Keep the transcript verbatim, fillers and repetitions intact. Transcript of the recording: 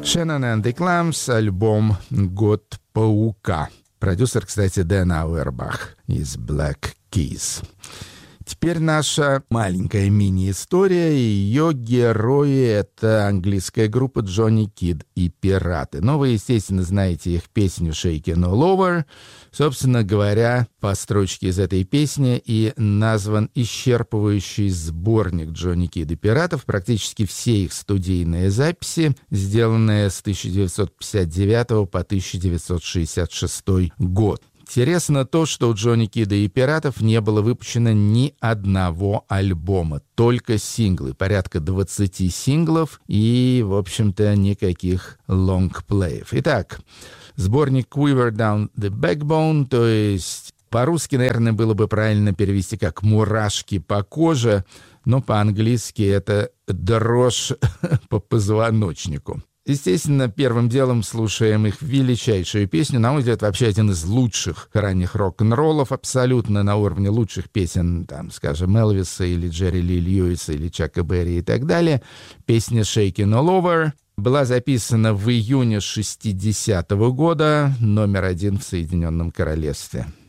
Shannon and the Clams, альбом «Год паука». Продюсер, кстати, Дэн Ауэрбах из Black Keys. Теперь наша маленькая мини-история. Ее герои — это английская группа Джонни Кид и Пираты. Но вы, естественно, знаете их песню «Shakin' All Over». Собственно говоря, по строчке из этой песни и назван исчерпывающий сборник Джонни Кид и Пиратов. Практически все их студийные записи, сделанные с тысяча девятьсот пятьдесят девятого по тысяча девятьсот шестьдесят шестой год. Интересно то, что у Джонни Кида и Пиратов не было выпущено ни одного альбома, только синглы, порядка двадцати синглов и, в общем-то, никаких лонгплеев. Итак, сборник «Quiver Down the Backbone», то есть по-русски, наверное, было бы правильно перевести как «мурашки по коже», но по-английски это «дрожь по позвоночнику». Естественно, первым делом слушаем их величайшую песню. На мой взгляд, вообще один из лучших ранних рок-н-роллов, абсолютно на уровне лучших песен, там, скажем, Элвиса или Джерри Ли Льюиса или Чака Берри и так далее. Песня «Shakin' All Over» была записана в июне шестидесятого года, номер один в Соединенном Королевстве.